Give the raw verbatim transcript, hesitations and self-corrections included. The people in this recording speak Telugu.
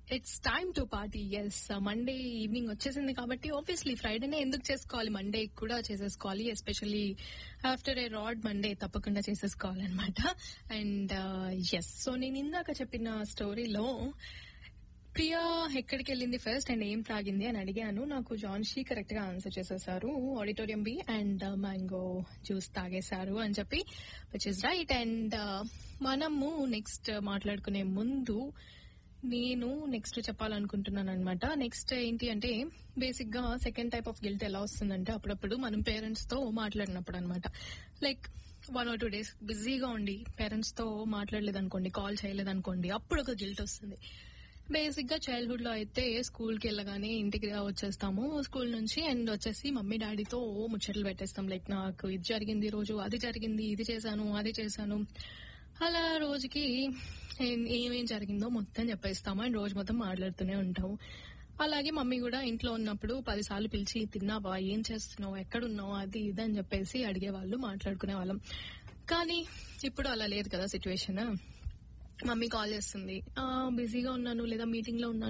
It's time to party. Yes, Monday evening వచ్చేసింది కాబట్టి ఆబ్వియస్లీ ఫ్రైడేనే ఎందుకు చేసుకోవాలి, మండే కూడా చేసేసుకోవాలి. ఎస్పెషల్లీ ఆఫ్టర్ ఏ రాడ్ మండే తప్పకుండా చేసేసుకోవాలన్నమాట. అండ్ ఎస్, సో నేను ఇందాక చెప్పిన స్టోరీలో ప్రియా ఎక్కడికి వెళ్ళింది ఫస్ట్ అండ్ ఏం తాగింది అని అడిగాను. నాకు జాన్షీ కరెక్ట్ గా ఆన్సర్ చేసేసారు, auditorium B and mango juice తాగేశారు అని చెప్పి, విచ్ ఇస్ రైట్. అండ్ మనము నెక్స్ట్ మాట్లాడుకునే ముందు నేను నెక్స్ట్ చెప్పాలనుకుంటున్నాను అనమాట. నెక్స్ట్ ఏంటి అంటే, బేసిక్ గా సెకండ్ టైప్ ఆఫ్ గిల్ట్ ఎలా వస్తుందంటే, అప్పుడప్పుడు మనం పేరెంట్స్ తో మాట్లాడినప్పుడు అనమాట. Like one or two days బిజీగా ఉండి పేరెంట్స్ తో మాట్లాడలేదనుకోండి, కాల్ చేయలేదనుకోండి, అప్పుడు ఒక గిల్ట్ వస్తుంది. బేసిక్ గా చైల్డ్హుడ్ లో అయితే స్కూల్ కి వెళ్ళగానే ఇంటికి వచ్చేస్తాము స్కూల్ నుంచి, అండ్ వచ్చేసి మమ్మీ డాడీతో ముచ్చట్లు పెట్టేస్తాం. లైక్ నాకు ఇది జరిగింది ఈ రోజు, అది జరిగింది, ఇది చేశాను, అది చేశాను, అలా రోజుకి ఏమేం జరిగిందో మొత్తం చెప్పేస్తాము అండ్ రోజు మొత్తం మాట్లాడుతూనే ఉంటాము. అలాగే మమ్మీ కూడా ఇంట్లో ఉన్నప్పుడు పదిసార్లు పిలిచి, తిన్నావా, ఏం చేస్తున్నావు, ఎక్కడున్నావు, అది ఇది అని చెప్పేసి అడిగేవాళ్ళు, మాట్లాడుకునే వాళ్ళం. కానీ ఇప్పుడు అలా లేదు కదా సిచ్యువేషన్. మమ్మీ కాల్ చేస్తుంది, బిజీగా ఉన్నాను లేదా మీటింగ్ లో ఉన్నాను